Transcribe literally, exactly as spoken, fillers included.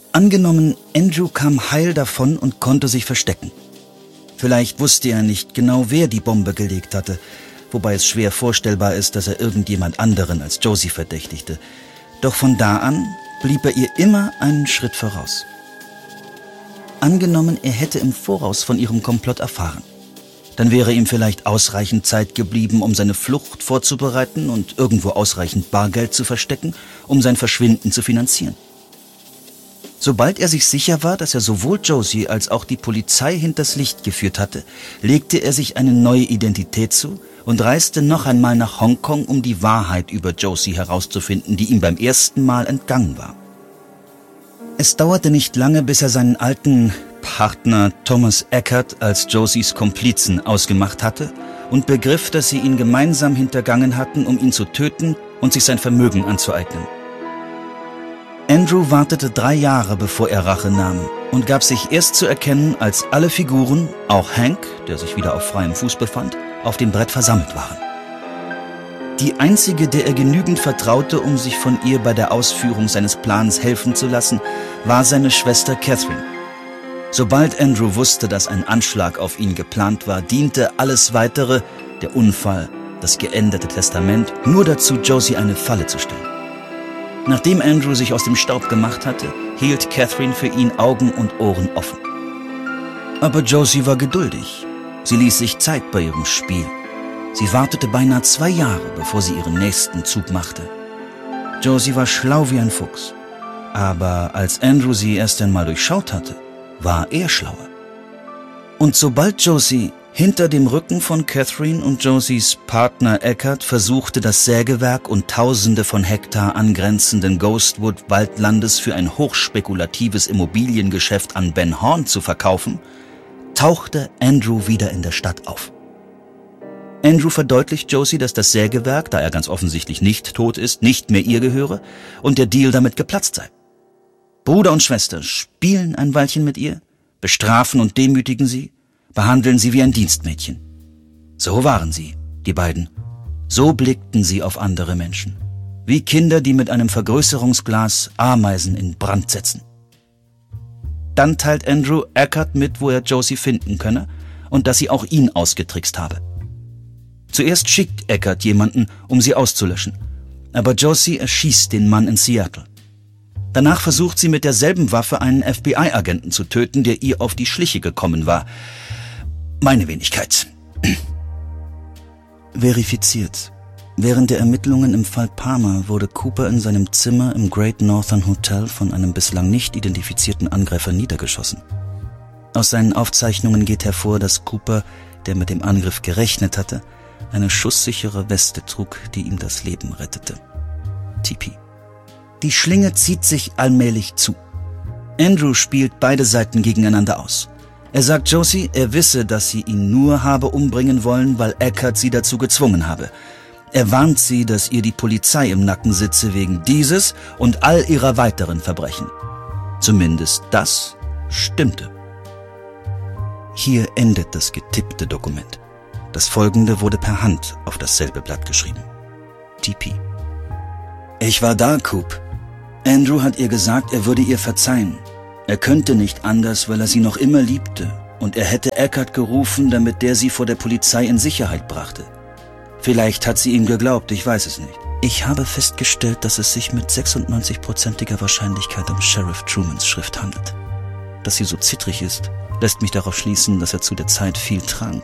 Angenommen, Andrew kam heil davon und konnte sich verstecken. Vielleicht wusste er nicht genau, wer die Bombe gelegt hatte, wobei es schwer vorstellbar ist, dass er irgendjemand anderen als Josie verdächtigte. Doch von da an blieb er ihr immer einen Schritt voraus. Angenommen, er hätte im Voraus von ihrem Komplott erfahren. Dann wäre ihm vielleicht ausreichend Zeit geblieben, um seine Flucht vorzubereiten und irgendwo ausreichend Bargeld zu verstecken, um sein Verschwinden zu finanzieren. Sobald er sich sicher war, dass er sowohl Josie als auch die Polizei hinters Licht geführt hatte, legte er sich eine neue Identität zu und reiste noch einmal nach Hongkong, um die Wahrheit über Josie herauszufinden, die ihm beim ersten Mal entgangen war. Es dauerte nicht lange, bis er seinen alten Partner Thomas Eckert als Josies Komplizen ausgemacht hatte und begriff, dass sie ihn gemeinsam hintergangen hatten, um ihn zu töten und sich sein Vermögen anzueignen. Andrew wartete drei Jahre, bevor er Rache nahm und gab sich erst zu erkennen, als alle Figuren, auch Hank, der sich wieder auf freiem Fuß befand, auf dem Brett versammelt waren. Die einzige, der er genügend vertraute, um sich von ihr bei der Ausführung seines Plans helfen zu lassen, war seine Schwester Catherine. Sobald Andrew wusste, dass ein Anschlag auf ihn geplant war, diente alles Weitere, der Unfall, das geänderte Testament, nur dazu, Josie eine Falle zu stellen. Nachdem Andrew sich aus dem Staub gemacht hatte, hielt Catherine für ihn Augen und Ohren offen. Aber Josie war geduldig. Sie ließ sich Zeit bei ihrem Spiel. Sie wartete beinahe zwei Jahre, bevor sie ihren nächsten Zug machte. Josie war schlau wie ein Fuchs. Aber als Andrew sie erst einmal durchschaut hatte, war er schlauer. Und sobald Josie hinter dem Rücken von Catherine und Josies Partner Eckert versuchte, das Sägewerk und Tausende von Hektar angrenzenden Ghostwood-Waldlandes für ein hochspekulatives Immobiliengeschäft an Ben Horn zu verkaufen, tauchte Andrew wieder in der Stadt auf. Andrew verdeutlicht Josie, dass das Sägewerk, da er ganz offensichtlich nicht tot ist, nicht mehr ihr gehöre und der Deal damit geplatzt sei. Bruder und Schwester spielen ein Weilchen mit ihr, bestrafen und demütigen sie, behandeln sie wie ein Dienstmädchen. So waren sie, die beiden. So blickten sie auf andere Menschen. Wie Kinder, die mit einem Vergrößerungsglas Ameisen in Brand setzen. Dann teilt Andrew Eckert mit, wo er Josie finden könne und dass sie auch ihn ausgetrickst habe. Zuerst schickt Eckert jemanden, um sie auszulöschen. Aber Josie erschießt den Mann in Seattle. Danach versucht sie mit derselben Waffe einen F B I-Agenten zu töten, der ihr auf die Schliche gekommen war. Meine Wenigkeit. Verifiziert. Während der Ermittlungen im Fall Palmer wurde Cooper in seinem Zimmer im Great Northern Hotel von einem bislang nicht identifizierten Angreifer niedergeschossen. Aus seinen Aufzeichnungen geht hervor, dass Cooper, der mit dem Angriff gerechnet hatte, eine schusssichere Weste trug, die ihm das Leben rettete. T P. Die Schlinge zieht sich allmählich zu. Andrew spielt beide Seiten gegeneinander aus. Er sagt Josie, er wisse, dass sie ihn nur habe umbringen wollen, weil Eckert sie dazu gezwungen habe. Er warnt sie, dass ihr die Polizei im Nacken sitze wegen dieses und all ihrer weiteren Verbrechen. Zumindest das stimmte. Hier endet das getippte Dokument. Das folgende wurde per Hand auf dasselbe Blatt geschrieben. T P. Ich war da, Coop. Andrew hat ihr gesagt, er würde ihr verzeihen. Er könnte nicht anders, weil er sie noch immer liebte. Und er hätte Eckert gerufen, damit der sie vor der Polizei in Sicherheit brachte. Vielleicht hat sie ihm geglaubt, ich weiß es nicht. Ich habe festgestellt, dass es sich mit sechsundneunzig-prozentiger Wahrscheinlichkeit um Sheriff Trumans Schrift handelt. Dass sie so zittrig ist, lässt mich darauf schließen, dass er zu der Zeit viel trank.